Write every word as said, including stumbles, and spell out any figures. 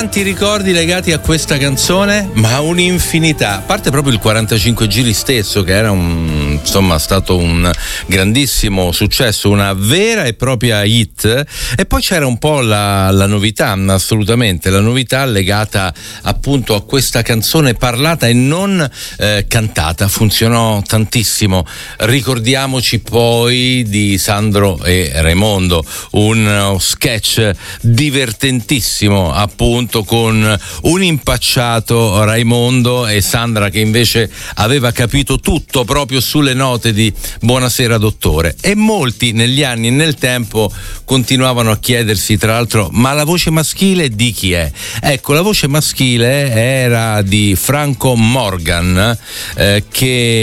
tanti ricordi legati a questa canzone, ma un'infinità. A parte proprio il quarantacinque giri stesso, che era un, insomma, stato un grandissimo successo, una vera e propria hit. E poi c'era un po' la, la novità, assolutamente, la novità legata appunto a questa canzone parlata e non eh, cantata. Funzionò tantissimo. Ricordiamoci poi di Sandro e Raimondo, uno sketch divertentissimo appunto con un impacciato Raimondo e Sandra che invece aveva capito tutto proprio sulle note di Buonasera dottore. E molti negli anni e nel tempo continuavano a chiedersi, tra l'altro, ma la voce maschile di chi è? Ecco, la voce maschile era di Franco Morgan, eh, che